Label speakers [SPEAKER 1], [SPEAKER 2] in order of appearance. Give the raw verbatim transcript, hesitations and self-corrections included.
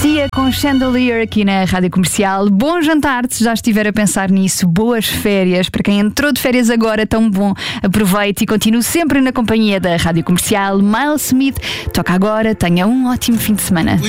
[SPEAKER 1] Sia com Chandelier aqui na Rádio Comercial. Bom jantar, se já estiver a pensar nisso. Boas férias. Para quem entrou de férias agora, tão bom. Aproveite e continue sempre na companhia da Rádio Comercial. Miles Smith toca agora. Tenha um ótimo fim de semana.